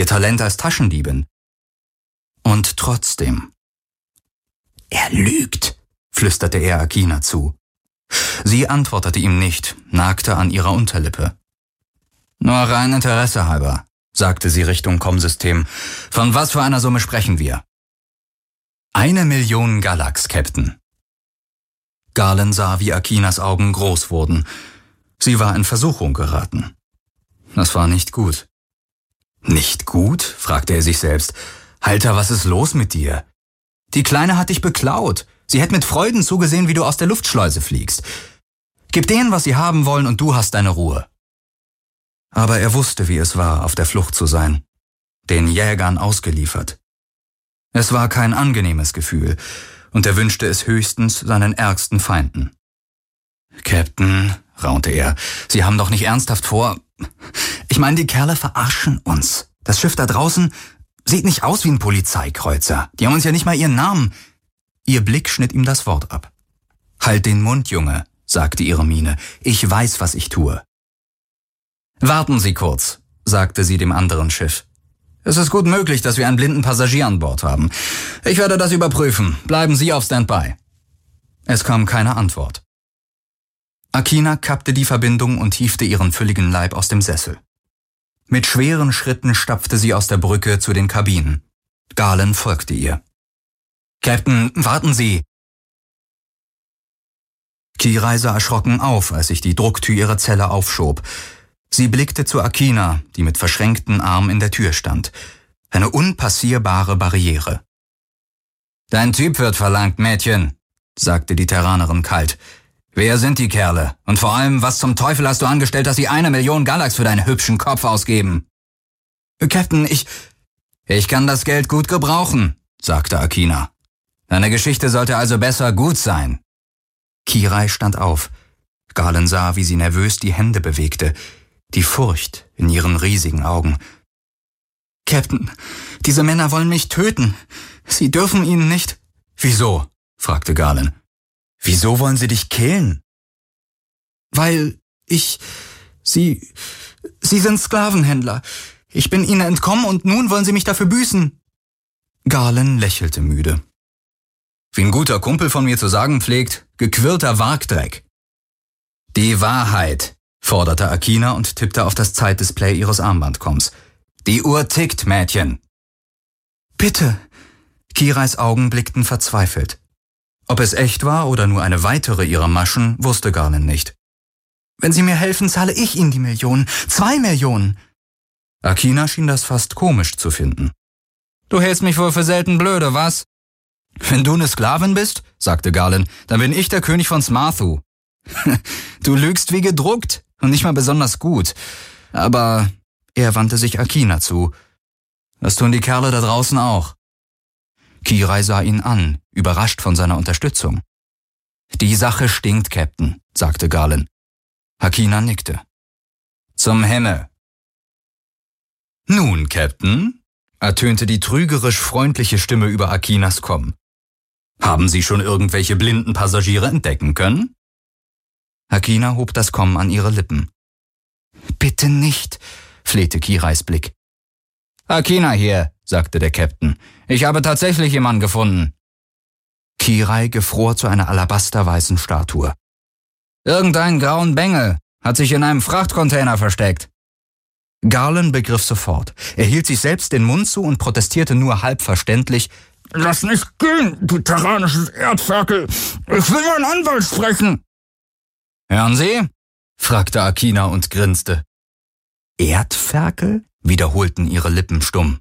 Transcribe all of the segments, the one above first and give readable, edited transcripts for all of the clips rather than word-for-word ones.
ihr Talent als Taschendiebin. Und trotzdem. »Er lügt«, flüsterte er Akina zu. Sie antwortete ihm nicht, nagte an ihrer Unterlippe. »Nur rein Interesse halber«, sagte sie Richtung Kommsystem. »Von was für einer Summe sprechen wir?« »1 Million Galax, Captain.« Galen sah, wie Akinas Augen groß wurden. Sie war in Versuchung geraten. Das war nicht gut. »Nicht gut?«, fragte er sich selbst. »Halter, was ist los mit dir? Die Kleine hat dich beklaut. Sie hätte mit Freuden zugesehen, wie du aus der Luftschleuse fliegst. Gib denen, was sie haben wollen, und du hast deine Ruhe.« Aber er wusste, wie es war, auf der Flucht zu sein. Den Jägern ausgeliefert. Es war kein angenehmes Gefühl, und er wünschte es höchstens seinen ärgsten Feinden. »Captain«, raunte er, »Sie haben doch nicht ernsthaft vor... Ich meine, die Kerle verarschen uns. Das Schiff da draußen sieht nicht aus wie ein Polizeikreuzer. Die haben uns ja nicht mal ihren Namen.« Ihr Blick schnitt ihm das Wort ab. »Halt den Mund, Junge«, sagte ihre Miene. »Ich weiß, was ich tue.« »Warten Sie kurz«, sagte sie dem anderen Schiff. »Es ist gut möglich, dass wir einen blinden Passagier an Bord haben. Ich werde das überprüfen. Bleiben Sie auf Standby.« Es kam keine Antwort. Akina kappte die Verbindung und hiefte ihren fülligen Leib aus dem Sessel. Mit schweren Schritten stapfte sie aus der Brücke zu den Kabinen. Galen folgte ihr. »Captain, warten Sie!« Kirai sah erschrocken auf, als sich die Drucktür ihrer Zelle aufschob. Sie blickte zu Akina, die mit verschränkten Armen in der Tür stand. Eine unpassierbare Barriere. »Dein Typ wird verlangt, Mädchen«, sagte die Terranerin kalt. »Wer sind die Kerle? Und vor allem, was zum Teufel hast du angestellt, dass sie 1 Million Galax für deinen hübschen Kopf ausgeben?« »Captain, Ich kann das Geld gut gebrauchen«, sagte Akina. »Deine Geschichte sollte also besser gut sein.« Kirai stand auf. Galen sah, wie sie nervös die Hände bewegte, die Furcht in ihren riesigen Augen. »Captain, diese Männer wollen mich töten. Sie dürfen ihnen nicht.« »Wieso?«, fragte Galen. »Wieso wollen sie dich killen?« »Weil Sie sind Sklavenhändler. Ich bin ihnen entkommen und nun wollen sie mich dafür büßen.« Galen lächelte müde. »Wie ein guter Kumpel von mir zu sagen pflegt, gequirlter Wargdreck.« »Die Wahrheit«, forderte Akina und tippte auf das Zeitdisplay ihres Armbandkomms. »Die Uhr tickt, Mädchen.« »Bitte!« Kirais Augen blickten verzweifelt. Ob es echt war oder nur eine weitere ihrer Maschen, wusste Galen nicht. »Wenn Sie mir helfen, zahle ich Ihnen die Millionen. 2 Millionen!« Akina schien das fast komisch zu finden. »Du hältst mich wohl für selten blöde, was?« »Wenn du eine Sklavin bist«, sagte Galen, »dann bin ich der König von Smarthu.« »Du lügst wie gedruckt und nicht mal besonders gut. Aber...« Er wandte sich Akina zu. »Das tun die Kerle da draußen auch.« Kirai sah ihn an, überrascht von seiner Unterstützung. »Die Sache stinkt, Captain«, sagte Galen. Akina nickte. »Zum Himmel.« »Nun, Captain«, ertönte die trügerisch freundliche Stimme über Akinas Komm. »Haben Sie schon irgendwelche blinden Passagiere entdecken können?« Akina hob das Komm an ihre Lippen. »Bitte nicht«, flehte Kirais Blick. »Akina hier«, sagte der Captain. »Ich habe tatsächlich jemanden gefunden.« Kirai gefror zu einer alabasterweißen Statue. »Irgendeinen grauen Bengel, hat sich in einem Frachtcontainer versteckt.« Galen begriff sofort. Er hielt sich selbst den Mund zu und protestierte nur halb verständlich. »Lass nicht gehen, du terranisches Erdferkel! Ich will meinen Anwalt sprechen!« »Hören Sie?«, fragte Akina und grinste. »Erdferkel?«, wiederholten ihre Lippen stumm.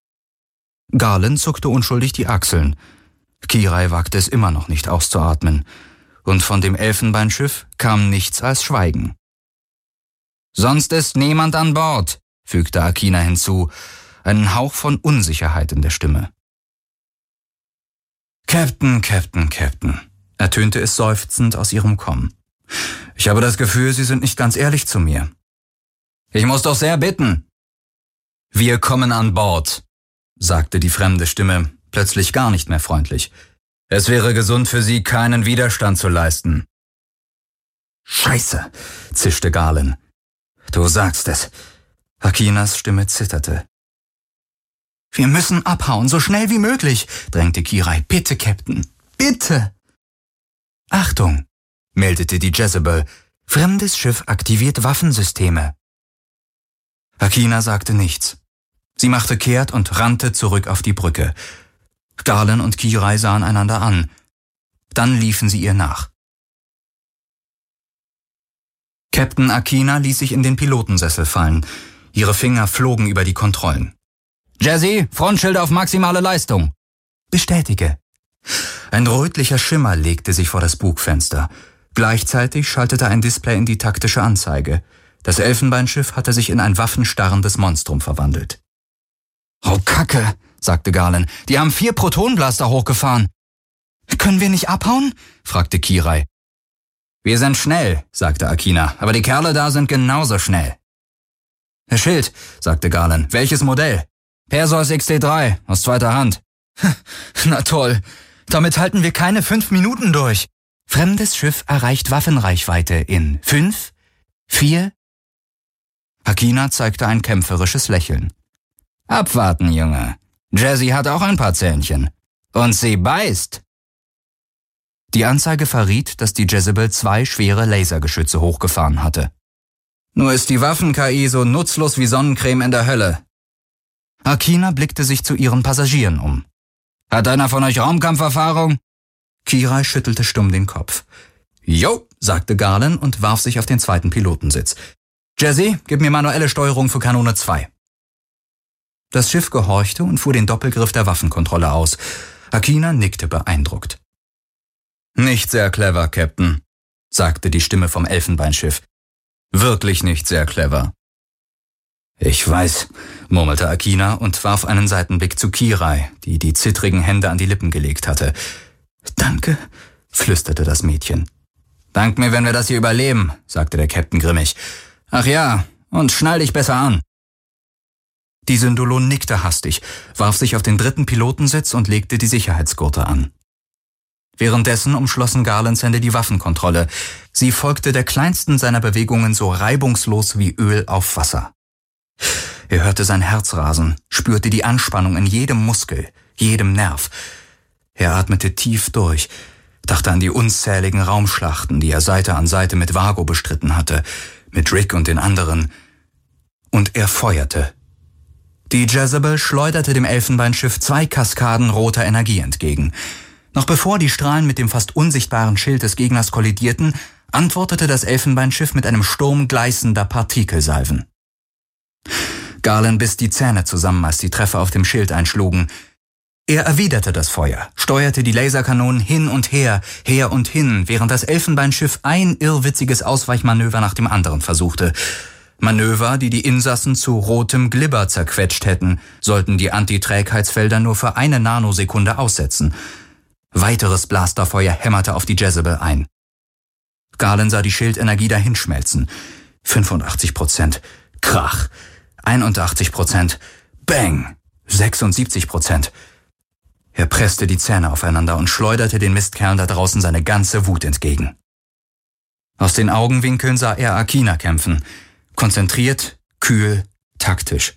Galen zuckte unschuldig die Achseln. Kirai wagte es immer noch nicht auszuatmen. Und von dem Elfenbeinschiff kam nichts als Schweigen. »Sonst ist niemand an Bord«, fügte Akina hinzu, einen Hauch von Unsicherheit in der Stimme. »Captain, Captain, Captain«, ertönte es seufzend aus ihrem Komm. »Ich habe das Gefühl, Sie sind nicht ganz ehrlich zu mir.« »Ich muss doch sehr bitten.« »Wir kommen an Bord«, sagte die fremde Stimme, plötzlich gar nicht mehr freundlich. »Es wäre gesund für Sie, keinen Widerstand zu leisten.« »Scheiße«, zischte Galen. »Du sagst es.« Akinas Stimme zitterte. Wir müssen abhauen, so schnell wie möglich, drängte Kirai. Bitte, Captain, bitte. Achtung, meldete die Jezebel. Fremdes Schiff aktiviert Waffensysteme. Akina sagte nichts. Sie machte kehrt und rannte zurück auf die Brücke. Garland und Kirai sahen einander an. Dann liefen sie ihr nach. Captain Akina ließ sich in den Pilotensessel fallen. Ihre Finger flogen über die Kontrollen. Jazzy, Frontschilde auf maximale Leistung. Bestätige. Ein rötlicher Schimmer legte sich vor das Bugfenster. Gleichzeitig schaltete ein Display in die taktische Anzeige. Das Elfenbeinschiff hatte sich in ein waffenstarrendes Monstrum verwandelt. »Oh, Kacke«, sagte Garland. »Die haben 4 Protonenblaster hochgefahren.« »Können wir nicht abhauen?« fragte Kirai. »Wir sind schnell«, sagte Akina, »aber die Kerle da sind genauso schnell.« »Herr Schild«, sagte Garland, »welches Modell?« »Perseus XT3, aus zweiter Hand.« »Na toll, damit halten wir keine 5 Minuten durch.« Fremdes Schiff erreicht Waffenreichweite in 5, 4. Akina zeigte ein kämpferisches Lächeln. »Abwarten, Junge. Jazzy hat auch ein paar Zähnchen. Und sie beißt.« Die Anzeige verriet, dass die Jezebel 2 schwere Lasergeschütze hochgefahren hatte. »Nur ist die Waffen-KI so nutzlos wie Sonnencreme in der Hölle.« Akina blickte sich zu ihren Passagieren um. »Hat einer von euch Raumkampferfahrung?« Kirai schüttelte stumm den Kopf. »Jo«, sagte Garland und warf sich auf den zweiten Pilotensitz. »Jazzy, gib mir manuelle Steuerung für Kanone 2. Das Schiff gehorchte und fuhr den Doppelgriff der Waffenkontrolle aus. Akina nickte beeindruckt. »Nicht sehr clever, Captain«, sagte die Stimme vom Elfenbeinschiff. »Wirklich nicht sehr clever.« »Ich weiß«, murmelte Akina und warf einen Seitenblick zu Kirai, die die zittrigen Hände an die Lippen gelegt hatte. »Danke«, flüsterte das Mädchen. »Dank mir, wenn wir das hier überleben«, sagte der Captain grimmig. »Ach ja, und schnall dich besser an.« Die Syndolon nickte hastig, warf sich auf den 3. Pilotensitz und legte die Sicherheitsgurte an. Währenddessen umschlossen Garlands Hände die Waffenkontrolle. Sie folgte der kleinsten seiner Bewegungen so reibungslos wie Öl auf Wasser. Er hörte sein Herz rasen, spürte die Anspannung in jedem Muskel, jedem Nerv. Er atmete tief durch, dachte an die unzähligen Raumschlachten, die er Seite an Seite mit Vago bestritten hatte, mit Rick und den anderen. Und er feuerte. Die Jezebel schleuderte dem Elfenbeinschiff 2 Kaskaden roter Energie entgegen. Noch bevor die Strahlen mit dem fast unsichtbaren Schild des Gegners kollidierten, antwortete das Elfenbeinschiff mit einem Sturm gleißender Partikelsalven. Garland biss die Zähne zusammen, als die Treffer auf dem Schild einschlugen. Er erwiderte das Feuer, steuerte die Laserkanonen hin und her und hin, während das Elfenbeinschiff ein irrwitziges Ausweichmanöver nach dem anderen versuchte. Manöver, die die Insassen zu rotem Glibber zerquetscht hätten, sollten die Antiträgheitsfelder nur für 1 Nanosekunde aussetzen. Weiteres Blasterfeuer hämmerte auf die Jezebel ein. Garland sah die Schildenergie dahinschmelzen. 85%. Krach. 81%. Bang. 76%. Er presste die Zähne aufeinander und schleuderte den Mistkerlen da draußen seine ganze Wut entgegen. Aus den Augenwinkeln sah er Akina kämpfen. Konzentriert, kühl, taktisch.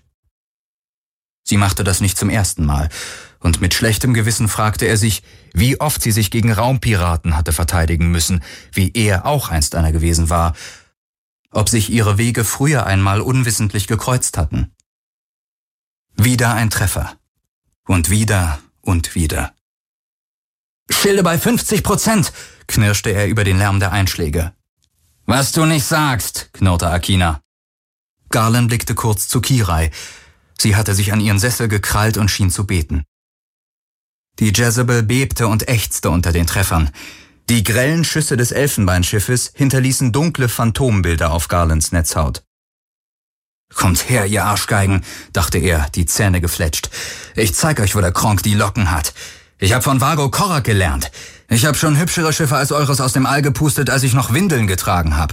Sie machte das nicht zum ersten Mal, und mit schlechtem Gewissen fragte er sich, wie oft sie sich gegen Raumpiraten hatte verteidigen müssen, wie er auch einst einer gewesen war, ob sich ihre Wege früher einmal unwissentlich gekreuzt hatten. Wieder ein Treffer. Und wieder und wieder. »Schilde bei 50%«, knirschte er über den Lärm der Einschläge. »Was du nicht sagst«, knurrte Akina. Garland blickte kurz zu Kirai. Sie hatte sich an ihren Sessel gekrallt und schien zu beten. Die Jezebel bebte und ächzte unter den Treffern. Die grellen Schüsse des Elfenbeinschiffes hinterließen dunkle Phantombilder auf Garlands Netzhaut. »Kommt her, ihr Arschgeigen«, dachte er, die Zähne gefletscht. »Ich zeig euch, wo der Kronk die Locken hat. Ich hab von Vago Korak gelernt. Ich hab schon hübschere Schiffe als eures aus dem All gepustet, als ich noch Windeln getragen hab.«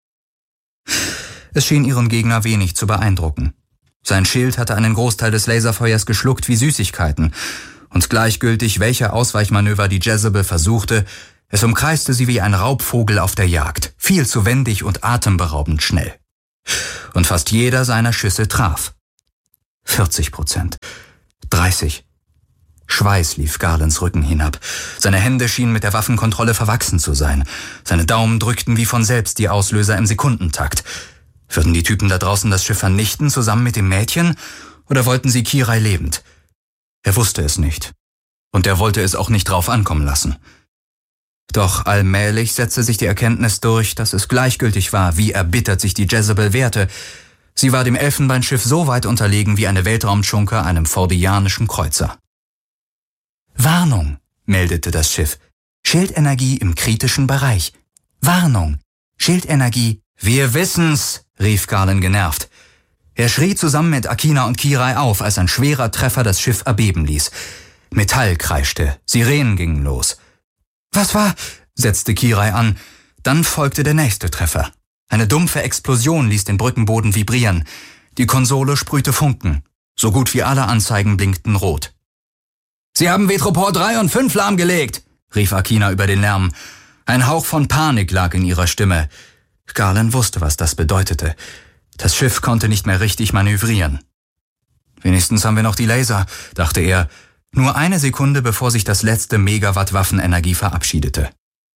Es schien ihren Gegner wenig zu beeindrucken. Sein Schild hatte einen Großteil des Laserfeuers geschluckt wie Süßigkeiten, und gleichgültig, welche Ausweichmanöver die Jezebel versuchte, es umkreiste sie wie ein Raubvogel auf der Jagd, viel zu wendig und atemberaubend schnell. Und fast jeder seiner Schüsse traf. 40%, 30. Schweiß lief Garlands Rücken hinab. Seine Hände schienen mit der Waffenkontrolle verwachsen zu sein. Seine Daumen drückten wie von selbst die Auslöser im Sekundentakt. Würden die Typen da draußen das Schiff vernichten, zusammen mit dem Mädchen? Oder wollten sie Kirai lebend? Er wusste es nicht. Und er wollte es auch nicht drauf ankommen lassen. Doch allmählich setzte sich die Erkenntnis durch, dass es gleichgültig war, wie erbittert sich die Jezebel wehrte. Sie war dem Elfenbeinschiff so weit unterlegen wie eine Weltraumschunke einem fordianischen Kreuzer. »Warnung«, meldete das Schiff. »Schildenergie im kritischen Bereich. Warnung! Schildenergie.« »Wir wissen's«, rief Garland genervt. Er schrie zusammen mit Akina und Kirai auf, als ein schwerer Treffer das Schiff erbeben ließ. Metall kreischte, Sirenen gingen los. »Was war?«, setzte Kirai an. Dann folgte der nächste Treffer. Eine dumpfe Explosion ließ den Brückenboden vibrieren. Die Konsole sprühte Funken. So gut wie alle Anzeigen blinkten rot. »Sie haben Vetroport 3 und 5 lahmgelegt«, rief Akina über den Lärm. Ein Hauch von Panik lag in ihrer Stimme. Garland wusste, was das bedeutete. Das Schiff konnte nicht mehr richtig manövrieren. »Wenigstens haben wir noch die Laser«, dachte er, nur eine Sekunde bevor sich das letzte Megawatt Waffenenergie verabschiedete.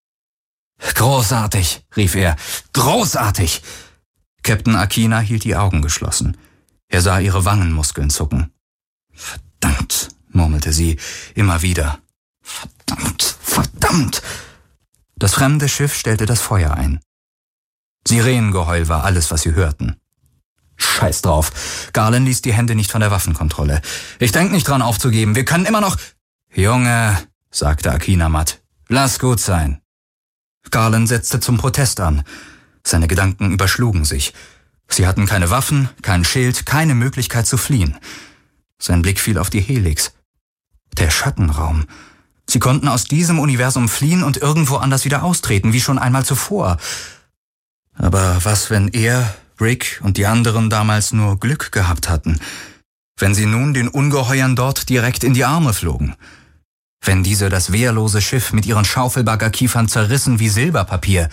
»Großartig«, rief er, »großartig!« Captain Akina hielt die Augen geschlossen. Er sah ihre Wangenmuskeln zucken. »Verdammt«, murmelte sie, immer wieder. »Verdammt, verdammt!« Das fremde Schiff stellte das Feuer ein. Sirenengeheul war alles, was sie hörten. »Scheiß drauf«, Garland ließ die Hände nicht von der Waffenkontrolle. »Ich denk nicht dran aufzugeben, wir können immer noch...« »Junge«, sagte Akina matt, »lass gut sein.« Garland setzte zum Protest an. Seine Gedanken überschlugen sich. Sie hatten keine Waffen, kein Schild, keine Möglichkeit zu fliehen. Sein Blick fiel auf die Helix. Der Schattenraum. Sie konnten aus diesem Universum fliehen und irgendwo anders wieder austreten, wie schon einmal zuvor. Aber was, wenn er, Rick und die anderen damals nur Glück gehabt hatten? Wenn sie nun den Ungeheuern dort direkt in die Arme flogen? Wenn diese das wehrlose Schiff mit ihren Schaufelbaggerkiefern zerrissen wie Silberpapier?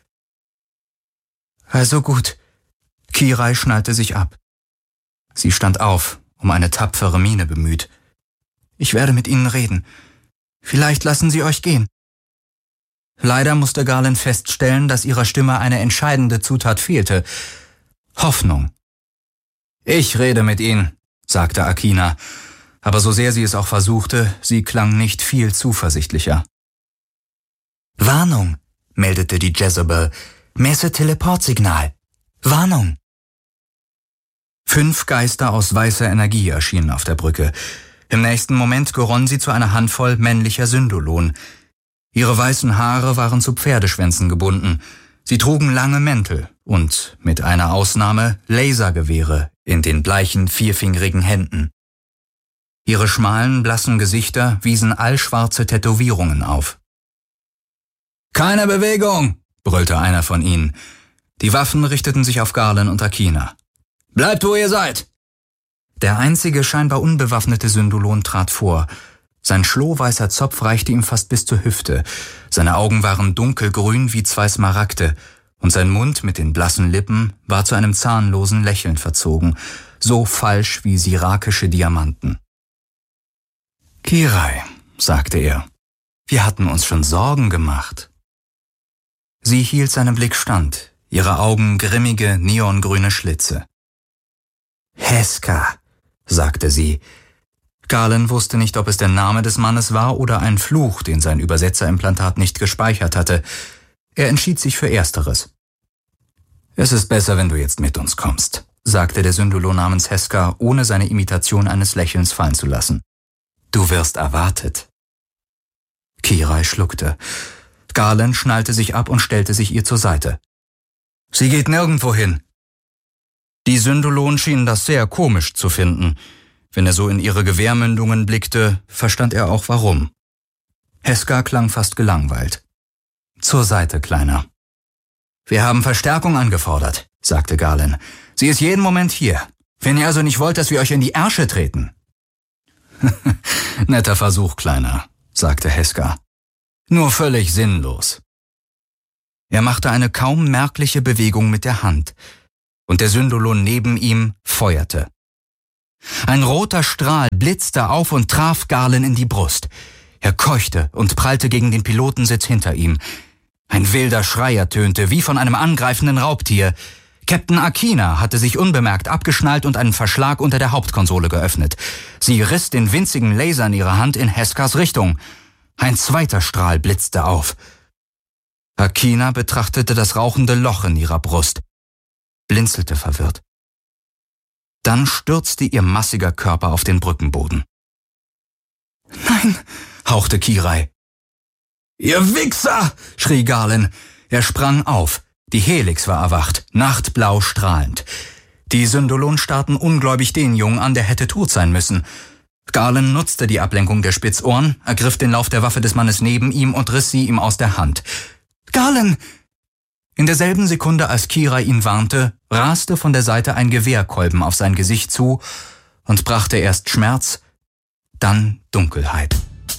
Also gut. Kirai schnallte sich ab. Sie stand auf, um eine tapfere Miene bemüht. »Ich werde mit Ihnen reden. Vielleicht lassen Sie euch gehen.« Leider musste Garland feststellen, dass ihrer Stimme eine entscheidende Zutat fehlte. Hoffnung. »Ich rede mit Ihnen«, sagte Akina, aber so sehr sie es auch versuchte, sie klang nicht viel zuversichtlicher. »Warnung«, meldete die Jezebel, »messe Teleportsignal. Warnung!« 5 Geister aus weißer Energie erschienen auf der Brücke. Im nächsten Moment geronnen sie zu einer Handvoll männlicher Syndolon. Ihre weißen Haare waren zu Pferdeschwänzen gebunden. Sie trugen lange Mäntel und, mit einer Ausnahme, Lasergewehre in den bleichen, vierfingerigen Händen. Ihre schmalen, blassen Gesichter wiesen allschwarze Tätowierungen auf. »Keine Bewegung«, brüllte einer von ihnen. Die Waffen richteten sich auf Garland und Akina. »Bleibt, wo ihr seid!« Der einzige scheinbar unbewaffnete Syndolon trat vor. Sein schlohweißer Zopf reichte ihm fast bis zur Hüfte. Seine Augen waren dunkelgrün wie 2 Smaragde, und sein Mund mit den blassen Lippen war zu einem zahnlosen Lächeln verzogen, so falsch wie sirakische Diamanten. »Kirai«, sagte er, »wir hatten uns schon Sorgen gemacht.« Sie hielt seinem Blick stand, ihre Augen grimmige, neongrüne Schlitze. »Heska«, sagte sie. Garland wusste nicht, ob es der Name des Mannes war oder ein Fluch, den sein Übersetzerimplantat nicht gespeichert hatte. Er entschied sich für Ersteres. »Es ist besser, wenn du jetzt mit uns kommst«, sagte der Syndolon namens Heska, ohne seine Imitation eines Lächelns fallen zu lassen. »Du wirst erwartet.« Kirai schluckte. Garland schnallte sich ab und stellte sich ihr zur Seite. »Sie geht nirgendwo hin.« Die Syndolon schienen das sehr komisch zu finden. Wenn er so in ihre Gewehrmündungen blickte, verstand er auch warum. Heska klang fast gelangweilt. »Zur Seite, Kleiner.« »Wir haben Verstärkung angefordert«, sagte Garland. »Sie ist jeden Moment hier. Wenn ihr also nicht wollt, dass wir euch in die Ärsche treten.« »Netter Versuch, Kleiner«, sagte Heska. »Nur völlig sinnlos.« Er machte eine kaum merkliche Bewegung mit der Hand, und der Syndolon neben ihm feuerte. Ein roter Strahl blitzte auf und traf Garland in die Brust. Er keuchte und prallte gegen den Pilotensitz hinter ihm. Ein wilder Schrei ertönte, wie von einem angreifenden Raubtier. Captain Akina hatte sich unbemerkt abgeschnallt und einen Verschlag unter der Hauptkonsole geöffnet. Sie riss den winzigen Laser in ihrer Hand in Heskas Richtung. Ein zweiter Strahl blitzte auf. Akina betrachtete das rauchende Loch in ihrer Brust, blinzelte verwirrt. Dann stürzte ihr massiger Körper auf den Brückenboden. »Nein«, hauchte Kirai. »Ihr Wichser«, schrie Garland. Er sprang auf. Die Helix war erwacht, nachtblau strahlend. Die Syndolonen starrten ungläubig den Jungen an, der hätte tot sein müssen. Garland nutzte die Ablenkung der Spitzohren, ergriff den Lauf der Waffe des Mannes neben ihm und riss sie ihm aus der Hand. »Garland!« In derselben Sekunde, als Kirai ihn warnte, raste von der Seite ein Gewehrkolben auf sein Gesicht zu und brachte erst Schmerz, dann Dunkelheit.